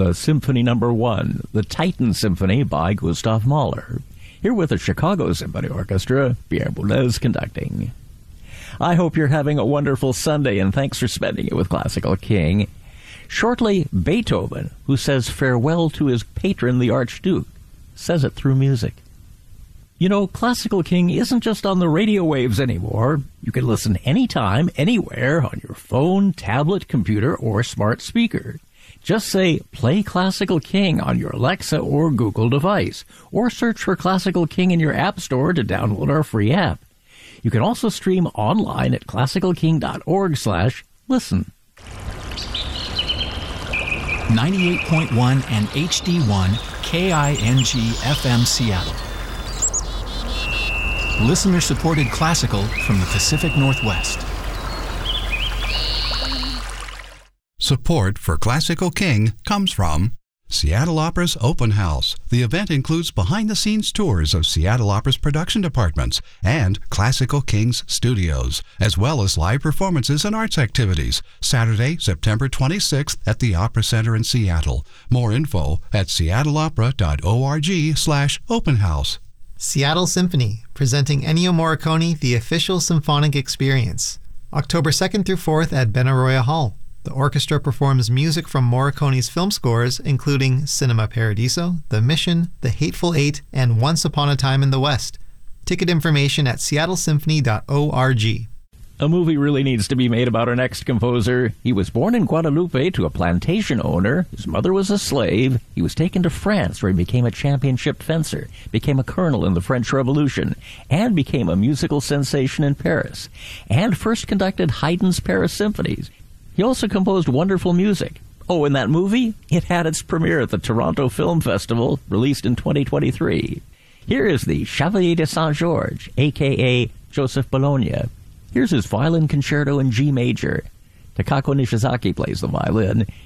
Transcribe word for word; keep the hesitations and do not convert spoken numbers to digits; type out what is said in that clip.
the Symphony Number One, the Titan Symphony by Gustav Mahler. Here with the Chicago Symphony Orchestra, Pierre Boulez conducting. I hope you're having a wonderful Sunday, and thanks for spending it with Classical King. Shortly, Beethoven, who says farewell to his patron, the Archduke, says it through music. You know, Classical King isn't just on the radio waves anymore. You can listen anytime, anywhere, on your phone, tablet, computer, or smart speaker. Just say, play Classical King on your Alexa or Google device, or search for Classical King in your app store to download our free app. You can also stream online at classical king dot org slash listen. ninety-eight point one and H D one K I N G F M Seattle. Listener-supported classical from the Pacific Northwest. Support for Classical King comes from Seattle Opera's Open House. The event includes behind-the-scenes tours of Seattle Opera's production departments and Classical King's studios, as well as live performances and arts activities. Saturday, September twenty-sixth at the Opera Center in Seattle. More info at seattle opera dot org slash open house. Seattle Symphony, presenting Ennio Morricone, The Official Symphonic Experience. October second through fourth at Benaroya Hall. The orchestra performs music from Morricone's film scores, including Cinema Paradiso, The Mission, The Hateful Eight, and Once Upon a Time in the West. Ticket information at seattle symphony dot org. A movie really needs to be made about our next composer. He was born in Guadalupe to a plantation owner. His mother was a slave. He was taken to France, where he became a championship fencer, became a colonel in the French Revolution, and became a musical sensation in Paris, and first conducted Haydn's Paris symphonies. He also composed wonderful music. Oh, and that movie? It had its premiere at the Toronto Film Festival, released in twenty twenty-three. Here is the Chevalier de Saint-Georges, a k a. Joseph Bologna. Here's his violin concerto in G major. Takako Nishizaki plays the violin.